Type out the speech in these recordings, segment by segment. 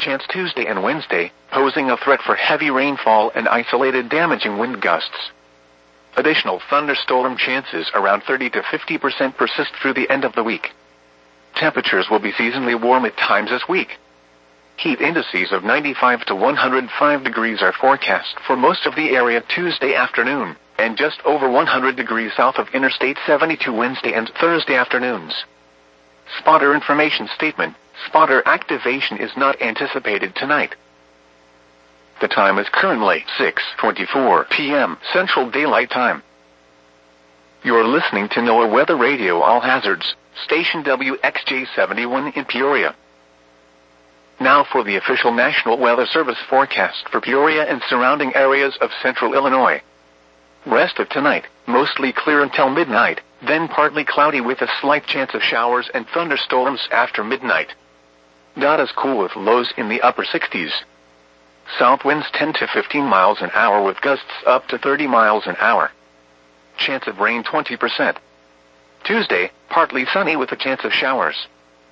chance Tuesday and Wednesday, posing a threat for heavy rainfall and isolated damaging wind gusts. Additional thunderstorm chances around 30 to 50% persist through the end of the week. Temperatures will be seasonally warm at times this week. Heat indices of 95 to 105 degrees are forecast for most of the area Tuesday afternoon, and just over 100 degrees south of Interstate 72 Wednesday and Thursday afternoons. Spotter information statement: spotter activation is not anticipated tonight. The time is currently 6:24 p.m. Central Daylight Time. You're listening to NOAA Weather Radio All Hazards, station WXJ71 in Peoria. Now for the official National Weather Service forecast for Peoria and surrounding areas of central Illinois. Rest of tonight, mostly clear until midnight, then partly cloudy with a slight chance of showers and thunderstorms after midnight. Not as cool with lows in the upper 60s. South winds 10 to 15 miles an hour with gusts up to 30 miles an hour. Chance of rain 20%. Tuesday, partly sunny with a chance of showers.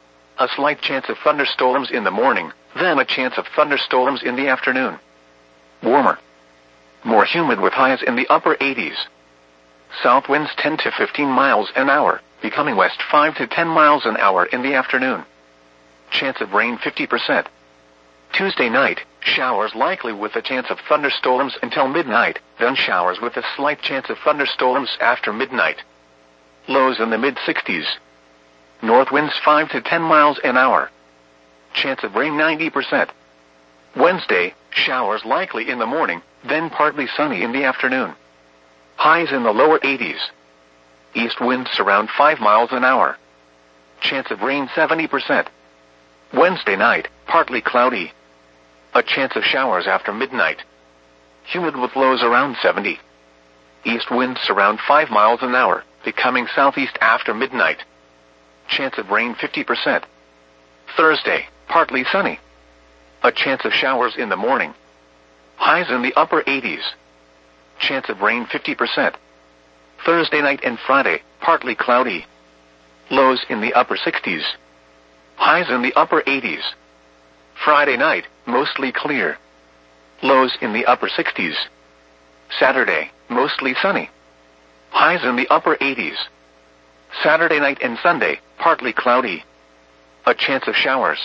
A slight chance of thunderstorms in the morning, then a chance of thunderstorms in the afternoon. Warmer. More humid with highs in the upper 80s. South winds 10 to 15 miles an hour, becoming west 5 to 10 miles an hour in the afternoon. Chance of rain 50%. Tuesday night, showers likely with a chance of thunderstorms until midnight, then showers with a slight chance of thunderstorms after midnight. Lows in the mid-60s. North winds 5 to 10 miles an hour. Chance of rain 90%. Wednesday, showers likely in the morning, then partly sunny in the afternoon. Highs in the lower 80s. East winds around 5 miles an hour. Chance of rain 70%. Wednesday night, partly cloudy. A chance of showers after midnight. Humid with lows around 70. East winds around 5 miles an hour, becoming southeast after midnight. Chance of rain 50%. Thursday, partly sunny. A chance of showers in the morning. Highs in the upper 80s. Chance of rain 50%. Thursday night and Friday, partly cloudy. Lows in the upper 60s. Highs in the upper 80s. Friday night, mostly clear. Lows in the upper 60s. Saturday, mostly sunny. Highs in the upper 80s. Saturday night and Sunday, partly cloudy. A chance of showers.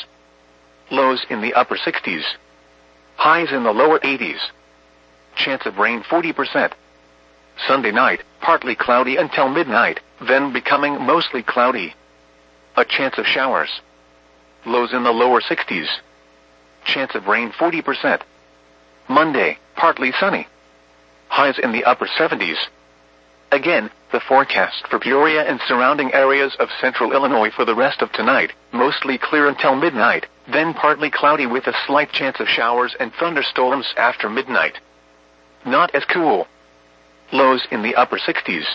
Lows in the upper 60s. Highs in the lower 80s. Chance of rain 40%. Sunday night, partly cloudy until midnight, then becoming mostly cloudy. A chance of showers. Lows in the lower 60s. Chance of rain 40%. Monday, partly sunny. Highs in the upper 70s. Again, the forecast for Peoria and surrounding areas of central Illinois for the rest of tonight, mostly clear until midnight, then partly cloudy with a slight chance of showers and thunderstorms after midnight. Not as cool. Lows in the upper 60s.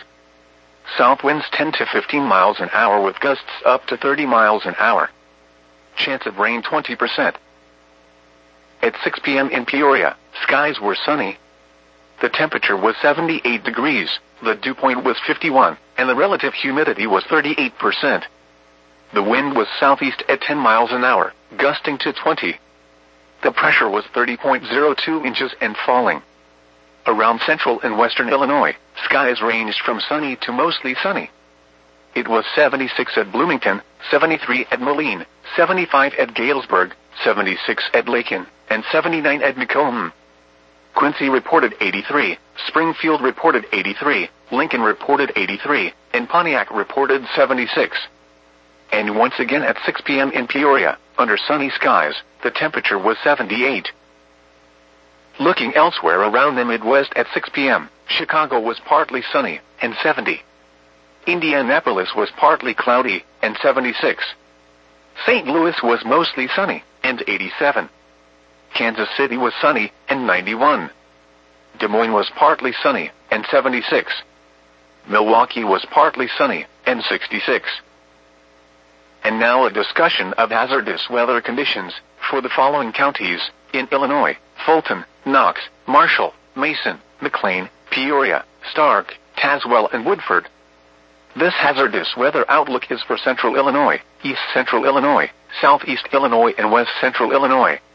South winds 10 to 15 miles an hour with gusts up to 30 miles an hour. Chance of rain 20%. At 6 p.m. in Peoria, skies were sunny. The temperature was 78 degrees, the dew point was 51, and the relative humidity was 38%. The wind was southeast at 10 miles an hour, gusting to 20. The pressure was 30.02 inches and falling. Around central and western Illinois, skies ranged from sunny to mostly sunny. It was 76 at Bloomington, 73 at Moline, 75 at Galesburg, 76 at Lakin, and 79 at Macomb. Quincy reported 83, Springfield reported 83, Lincoln reported 83, and Pontiac reported 76. And once again at 6 p.m. in Peoria, under sunny skies, the temperature was 78. Looking elsewhere around the Midwest at 6 p.m., Chicago was partly sunny, and 70. Indianapolis was partly cloudy, and 76. St. Louis was mostly sunny, and 87. Kansas City was sunny, and 91. Des Moines was partly sunny, and 76. Milwaukee was partly sunny, and 66. And now a discussion of hazardous weather conditions for the following counties in Illinois: Fulton, Knox, Marshall, Mason, McLean, Peoria, Stark, Tazewell, and Woodford. This hazardous weather outlook is for central Illinois, east central Illinois, southeast Illinois, and west central Illinois.